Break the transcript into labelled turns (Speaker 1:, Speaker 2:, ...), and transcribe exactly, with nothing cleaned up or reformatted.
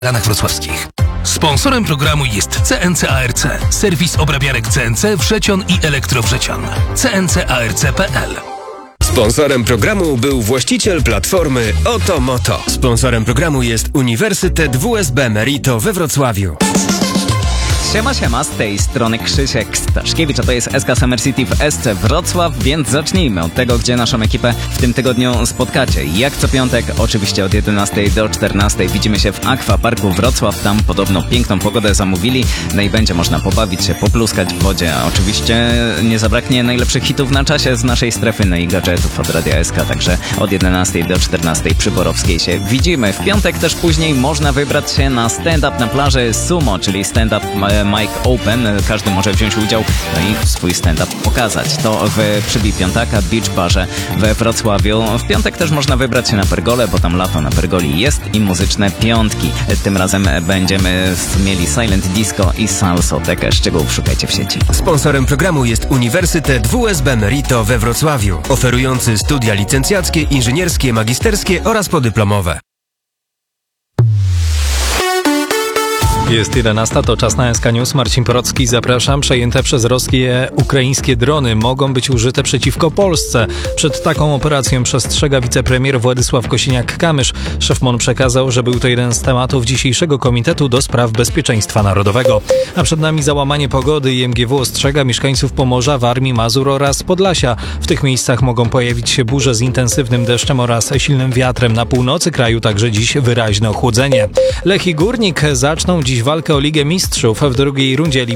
Speaker 1: Ranach wrocławskich. Sponsorem programu jest C N C A R C, serwis obrabiarek C N C Wrzecion i Elektrowrzecion. C N C A R C kropka P L.
Speaker 2: Sponsorem programu był właściciel platformy Otomoto. Sponsorem programu jest Uniwersytet W S B Merito we Wrocławiu.
Speaker 3: Siema, siema, z tej strony Krzysiek Staszkiewicz, a to jest S K Summer City w S C Wrocław, więc zacznijmy od tego, gdzie naszą ekipę w tym tygodniu spotkacie. Jak co piątek, oczywiście od jedenastej do czternastej widzimy się w Aquaparku Wrocław, tam podobno piękną pogodę zamówili, no i będzie można pobawić się, popluskać w wodzie. Oczywiście nie zabraknie najlepszych hitów na czasie z naszej strefy, no i gadżetów od Radia S K, także od jedenastej do czternastej przy Borowskiej się widzimy. W piątek też później można wybrać się na stand-up na plaży Sumo, czyli stand-up Mic Open, każdy może wziąć udział no i swój stand-up pokazać. To w Przybij Piątaka Beach Barze we Wrocławiu. W piątek też można wybrać się na Pergolę, bo tam lato na Pergoli jest i muzyczne piątki. Tym razem będziemy mieli Silent Disco i Salsotekę. Szczegółów szukajcie w sieci.
Speaker 2: Sponsorem programu jest Uniwersytet W S B Merito we Wrocławiu, oferujący studia licencjackie, inżynierskie, magisterskie oraz podyplomowe.
Speaker 4: Jest jedenasta, to czas na S K News. Marcin Porocki, zapraszam. Przejęte przez Rosję ukraińskie drony mogą być użyte przeciwko Polsce. Przed taką operacją przestrzega wicepremier Władysław Kosiniak-Kamysz. Szef M O N przekazał, że był to jeden z tematów dzisiejszego Komitetu do Spraw Bezpieczeństwa Narodowego. A przed nami załamanie pogody i M G W ostrzega mieszkańców Pomorza, Warmii, Mazur oraz Podlasia. W tych miejscach mogą pojawić się burze z intensywnym deszczem oraz silnym wiatrem. Na północy kraju także dziś wyraźne ochłodzenie. Lech i Górnik zaczną dziś walkę o Ligę Mistrzów. W drugiej rundzie